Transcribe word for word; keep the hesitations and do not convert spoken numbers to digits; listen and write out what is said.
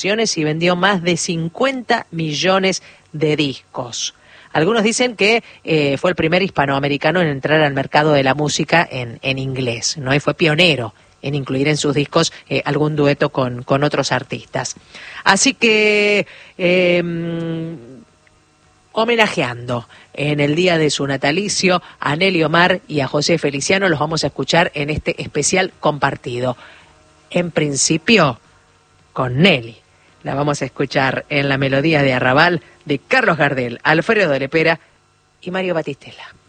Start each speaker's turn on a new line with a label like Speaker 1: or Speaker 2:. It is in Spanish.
Speaker 1: y vendió más de cincuenta millones de discos. Algunos dicen que eh, fue el primer hispanoamericano en entrar al mercado de la música en, en inglés, ¿no? Y fue pionero en incluir en sus discos eh, algún dueto con, con otros artistas. Así que, eh, homenajeando en el día de su natalicio a Nelly Omar y a José Feliciano, los vamos a escuchar en este especial compartido. En principio, con Nelly. La vamos a escuchar en la melodía de Arrabal de Carlos Gardel, Alfredo de Lepera y Mario Batistela.